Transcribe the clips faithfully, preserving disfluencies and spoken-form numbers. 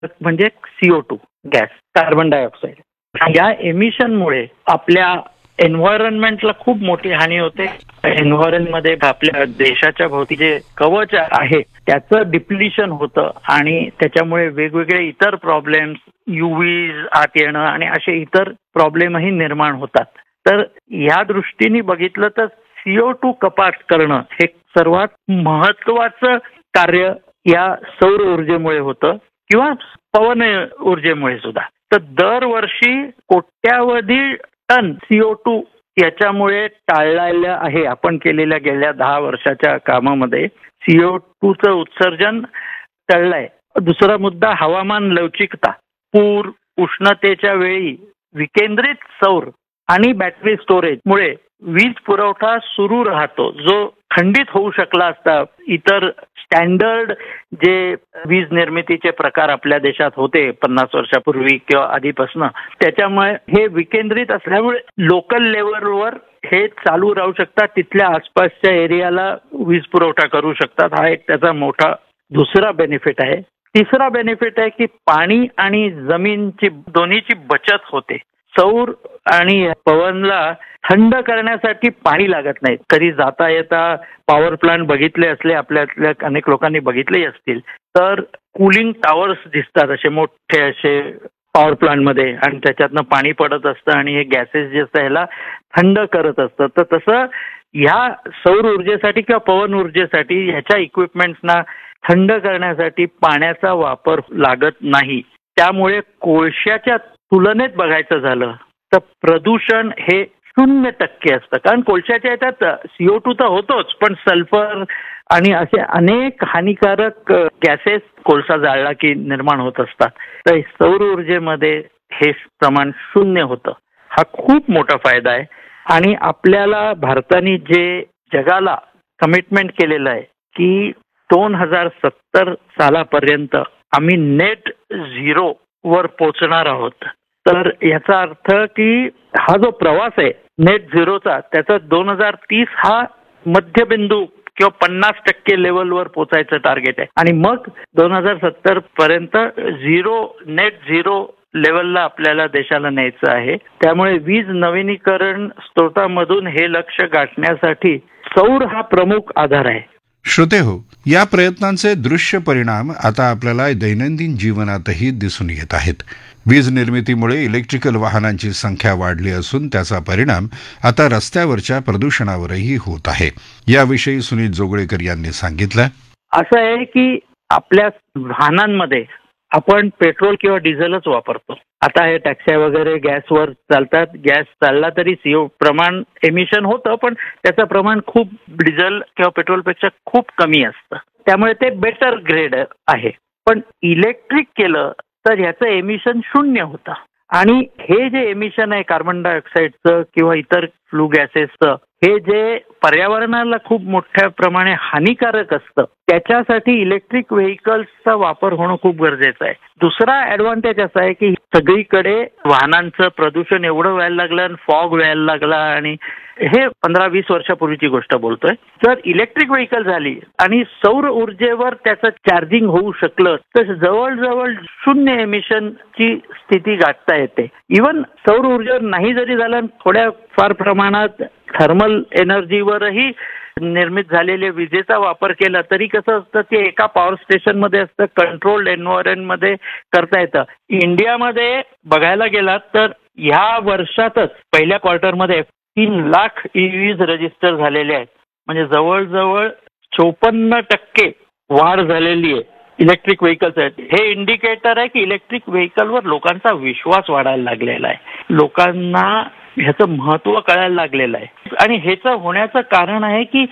म्हणजे CO two gas, carbon dioxide. या एमिशनमुळे आपल्या एन्व्हायरमेंटला खूप मोठी हानी होते. एन्व्हायरमेंटमध्ये आपल्या देशाच्या भोवती जे कवच आहे त्याचं डिप्लिशन होतं आणि त्याच्यामुळे वेगवेगळे इतर प्रॉब्लेम्स, युव्हीज आत येणं आणि असे इतर प्रॉब्लेमही निर्माण होतात. तर या दृष्टीने बघितलं तर सीओ टू कपात करणं हे सर्वात महत्वाचं कार्य या सौर ऊर्जेमुळे होतं किंवा पवन ऊर्जेमुळे सुद्धा. तर दरवर्षी कोट्यावधी टन सीओ टू याच्यामुळे टाळलेलं आहे. आपण केलेल्या गेल्या दहा वर्षाच्या कामामध्ये सीओ टू चं उत्सर्जन टळलंय. दुसरा मुद्दा हवामान लवचिकता, पूर, उष्णतेच्या वेळी विकेंद्रित सौर आणि बॅटरी स्टोरेजमुळे वीज पुरवठा सुरू राहतो, जो खंडित होऊ शकला असता. इतर स्टँडर्ड जे वीज निर्मितीचे प्रकार आपल्या देशात होते पन्नास वर्षापूर्वी किंवा आधीपासून, त्याच्यामुळे हे विकेंद्रित असल्यामुळे लोकल लेवलवर हे चालू राहू शकतात. तिथल्या आसपासच्या एरियाला वीज पुरवठा करू शकतात. हा एक त्याचा मोठा दुसरा बेनिफिट आहे. तिसरा बेनिफिट आहे की पाणी आणि जमीनची दोन्हीची बचत होते. सौर आणि पवनला थंड करण्यासाठी पाणी लागत नाही. कधी जाता येता पॉवर प्लांट बघितले असले, आपल्यातल्या अनेक लोकांनी बघितलेही असतील, तर कूलिंग टॉवर्स दिसतात असे मोठे असे पॉवर प्लांटमध्ये आणि त्याच्यातनं पाणी पडत असतं आणि हे गॅसेस जे असतं ह्याला थंड करत असतं. तर तसं ह्या सौर ऊर्जेसाठी किंवा पवन ऊर्जेसाठी ह्याच्या इक्विपमेंट्सना थंड करण्यासाठी पाण्याचा वापर लागत नाही. त्यामुळे कोळशाच्या तुलनेत बघायचं झालं तर प्रदूषण हे शून्य टक्के असतं. कारण कोळशाच्या याच्यात सीओ टू तर होतोच, पण सल्फर आणि असे अनेक हानिकारक गॅसेस कोळसा जाळला की निर्माण होत असतात. तर सौर ऊर्जेमध्ये हे प्रमाण शून्य होतं. हा खूप मोठा फायदा आहे. आणि आपल्याला भारताने जे जगाला कमिटमेंट केलेलं आहे की दोन हजार सत्तर सालापर्यंत आम्ही नेट झिरो वर पोहोचणार आहोत. तर याचा अर्थ की हा जो प्रवास आहे नेट झिरोचा, त्याचा दोन हजार तीस हा मध्यबिंदू किंवा पन्नास टक्के लेवलवर पोचायचं टार्गेट आहे. आणि मग दोन हजार सत्तर पर्यंत झिरो नेट झिरो लेवलला आपल्याला देशाला न्यायचं आहे. त्यामुळे वीज नवीनीकरण स्त्रोतामधून हे लक्ष्य गाठण्यासाठी सौर हा प्रमुख आधार आहे. श्रोते हो, या प्रयत्नांचे दृश्य परिणाम आता आपल्याला दैनंदिन जीवनातही दिसून येत आहेत. वीज निर्मितीमुळे इलेक्ट्रिकल वाहनांची संख्या वाढली असून त्याचा परिणाम आता रस्त्यावरच्या प्रदूषणावरही होत आहे. याविषयी सुनील जोगळेकर यांनी सांगितलं. असं आहे की आपल्या वाहनांमध्ये आपण पेट्रोल किंवा डिझेलच वापरतो. आता हे टॅक्सी वगैरे गॅसवर चालतात. गॅस चालला तरी सीओ प्रमाण एमिशन होतं, पण त्याचं प्रमाण खूप डिझेल किंवा पेट्रोलपेक्षा खूप कमी असतं. त्यामुळे ते बेटर ग्रेड आहे. पण इलेक्ट्रिक केलं तर ह्याचं एमिशन शून्य होतं. आणि हे जे एमिशन आहे कार्बन डायऑक्साईडचं किंवा इतर फ्लू गॅसेसचं, हे जे पर्यावरणाला खूप मोठ्या प्रमाणे हानिकारक असतं, त्याच्यासाठी इलेक्ट्रिक व्हेकल्सचा वापर होणं खूप गरजेचं आहे. दुसरा ऍडव्हान्टेज असा आहे की सगळीकडे वाहनांचं प्रदूषण एवढं व्हायला लागलं आणि फॉग व्हायला लागला, आणि हे पंधरा वीस वर्षापूर्वीची गोष्ट बोलतोय. जर इलेक्ट्रिक व्हेकल झाली आणि सौर ऊर्जेवर त्याचं चार्जिंग होऊ शकलं तर जवळजवळ शून्य एमिशनची स्थिती गाठता येते. इव्हन सौर ऊर्जेवर नाही जरी झालं, थोड्या फार प्रमाणात थर्मल एनर्जीवरही निर्मित झालेल्या विजेचा वापर केला तरी कसं असतं, ते एका पॉवर स्टेशनमध्ये असतं, कंट्रोल्ड एन्व्हायरमेंटमध्ये करता येतं. इंडियामध्ये बघायला गेलात तर ह्या वर्षातच पहिल्या क्वार्टरमध्ये तीन लाख ईव्हीज रजिस्टर झालेले आहेत. म्हणजे जवळजवळ चोपन्न टक्के वाढ झालेली आहे इलेक्ट्रिक व्हेकल्स आहेत. हे इंडिकेटर आहे की इलेक्ट्रिक व्हेकलवर लोकांचा विश्वास वाढायला लागलेला आहे. लोकांना ह्याचं महत्व कळायला लागलेलं आहे. आणि ह्याचं होण्याचं कारण आहे की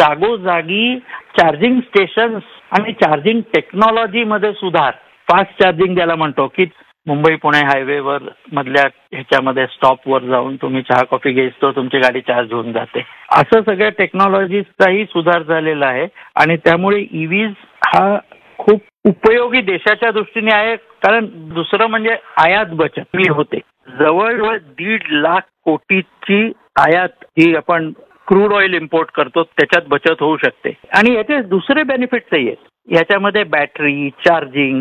जागोजागी चार्जिंग स्टेशन्स आणि चार्जिंग टेक्नॉलॉजीमध्ये सुधार, फास्ट चार्जिंग ज्याला म्हणतो, की मुंबई पुणे हायवेवर मधल्या ह्याच्यामध्ये स्टॉपवर जाऊन तुम्ही चहा कॉफी घ्यायचो, तुमची गाडी चार्ज होऊन जाते. असं सगळ्या टेक्नॉलॉजीचाही सुधार झालेला आहे. आणि त्यामुळे ईव्हीज हा खूप उपयोगी देशाच्या दृष्टीने आहे. कारण दुसरं म्हणजे आयात बचत होते. जवळजवळ दीड लाख कोटीची आयात ही आपण क्रूड ऑइल इम्पोर्ट करतो त्याच्यात बचत होऊ शकते. आणि याचे दुसरे बेनिफिट्सही आहेत. याच्यामध्ये बॅटरी, चार्जिंग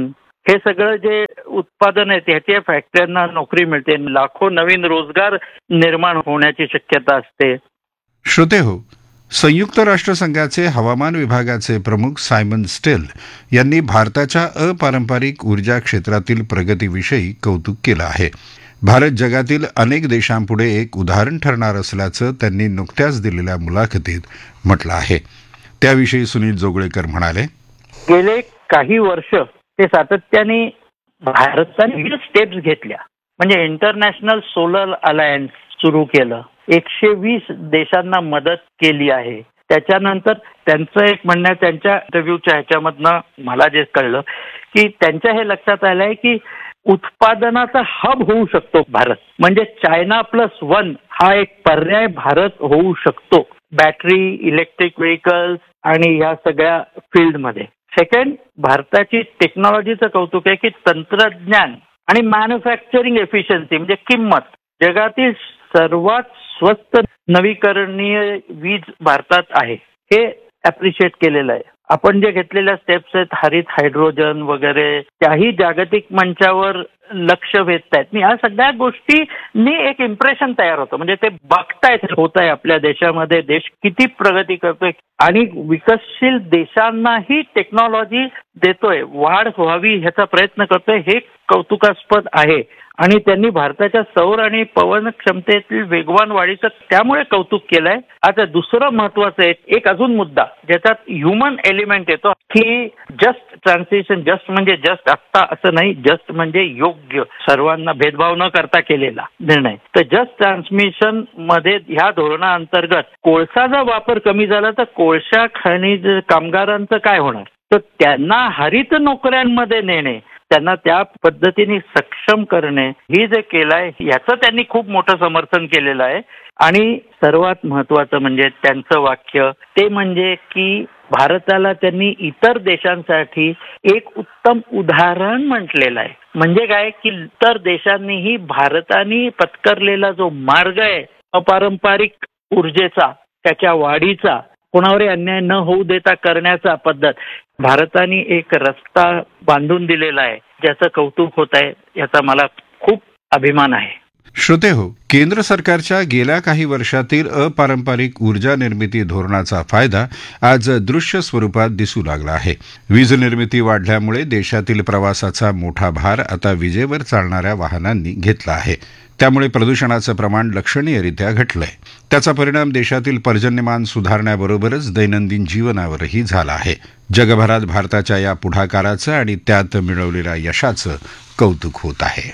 हे सगळं जे उत्पादन आहे त्याच्या फॅक्टरीयांना नोकरी मिळते, लाखो नवीन रोजगार निर्माण होण्याची शक्यता असते. श्रोते हो, संयुक्त राष्ट्रसंघाचे हवामान विभागाचे प्रमुख सायमन स्टेल यांनी भारताच्या अपारंपरिक ऊर्जा क्षेत्रातील प्रगतीविषयी कौतुक केलं आहे. भारत जगातील अनेक देशांपुढे एक उदाहरण ठरणार असल्याचं त्यांनी नुकत्याच दिलेल्या मुलाखतीत म्हटलं आहे. त्याविषयी सुनील जोगळेकर म्हणाले, गेले काही वर्ष ते सातत्याने भारताने विविध स्टेप्स घेतल्या. म्हणजे इंटरनॅशनल सोलर अलायन्स सुरू केलं, एकशे वीस देशांना मदत केली आहे. त्याच्यानंतर त्यांचं एक म्हणणं, त्यांच्या इंटरव्ह्यूच्या ह्याच्यामधनं मला जे कळलं की त्यांच्या हे लक्षात आलंय की उत्पादनाचा हब होऊ शकतो भारत. म्हणजे चायना प्लस वन हा एक पर्याय भारत होऊ शकतो बॅटरी, इलेक्ट्रिक व्हेकल्स आणि ह्या सगळ्या फील्डमध्ये. सेकंड, भारताची टेक्नॉलॉजीचं कौतुक आहे की तंत्रज्ञान आणि मॅन्युफॅक्चरिंग एफिशियन्सी म्हणजे किंमत, जगातील सर्वात स्वस्त नवीकरणीय वीज भारतात आहे, हे अप्रिशिएट केलेलं आहे. आपण जे घेतलेल्या स्टेप्स आहेत, हरित हायड्रोजन वगैरे, त्याही जागतिक मंचावर लक्ष वेधत आहेत. या सगळ्या गोष्टींनी एक इम्प्रेशन तयार होतं. म्हणजे ते बघतायत होत आहे आपल्या देशामध्ये देश किती प्रगती करतोय आणि विकसशील देशांनाही टेक्नॉलॉजी देतोय, वाढ व्हावी ह्याचा प्रयत्न करतोय, हे कौतुकास्पद आहे. आणि त्यांनी भारताच्या सौर आणि पवन क्षमतेतील वेगवान वाढीचं त्यामुळे कौतुक केलंय. आता दुसरं महत्वाचं आहे, एक अजून मुद्दा ज्याच्यात ह्युमन एलिमेंट येतो की जस्ट ट्रान्सिशन, जस्ट म्हणजे जस्ट आत्ता असं नाही, जस्ट म्हणजे योग्य, सर्वांना भेदभाव न करता केलेला निर्णय. तर जस्ट ट्रान्समिशन मध्ये ह्या धोरणाअंतर्गत कोळसाचा वापर कमी झाला तर कोळसा खनिज कामगारांचं काय होणार, तर त्यांना हरित नोकऱ्यांमध्ये नेणे, त्यांना त्या पद्धतीने सक्षम करणे, ही जे केलंय याचं त्यांनी खूप मोठं समर्थन केलेलं आहे. आणि सर्वात महत्वाचं म्हणजे त्यांचं वाक्य ते म्हणजे की भारताला त्यांनी इतर देशांसाठी एक उत्तम उदाहरण म्हटलेलं आहे. म्हणजे काय की इतर देशांनीही भारताने पत्करलेला जो मार्ग आहे अपारंपरिक ऊर्जेचा, त्याच्या वाढीचा, कोणावरही अन्याय न होऊ देता करण्याचा पद्धत, भारताने एक रस्ता बांधून दिलेला आहे, ज्याचं कौतुक होत आहे. याचा मला खूप अभिमान आहे. श्रोते हो, केंद्र सरकारच्या गेल्या काही वर्षातील अपारंपरिक ऊर्जा निर्मिती धोरणाचा फायदा आज दृश्य स्वरूपात दिसू लागला आहे. वीज निर्मिती वाढल्यामुळे देशातील प्रवासाचा मोठा भार आता विजेवर चालणाऱ्या वाहनांनी घेतला आहे. त्यामुळे प्रदूषणाचं प्रमाण लक्षणीयरित्या घटलंय. त्याचा परिणाम देशातील पर्जन्यमान सुधारण्याबरोबरच दैनंदिन जीवनावरही झाला आहे. जगभरात भारताच्या या पुढाकाराचं आणि त्यात मिळवलेल्या यशाचं कौतुक होत आहे.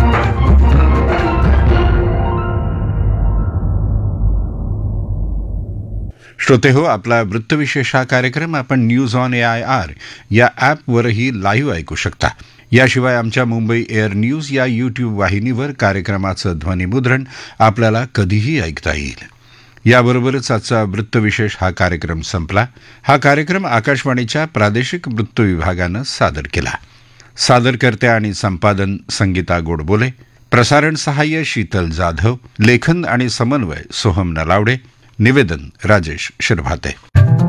श्रोते हो, आपला वृत्तविशेष हा कार्यक्रम आपण news on A I R या ॲपवरही लाईव्ह ऐकू शकता. याशिवाय आमच्या मुंबई एअर न्यूज या यूट्यूब वाहिनीवर कार्यक्रमाचं ध्वनिमुद्रण आपल्याला कधीही ऐकता येईल. याबरोबरच आजचा वृत्तविशेष हा कार्यक्रम संपला. हा कार्यक्रम आकाशवाणीच्या प्रादेशिक वृत्त विभागानं सादर केला. सादरकर्त्या आणि संपादन संगीता गोडबोले, प्रसारण सहाय्य शीतल जाधव, लेखन आणि समन्वय सोहम नलावडे, निवेदन राजेश शिरभाते.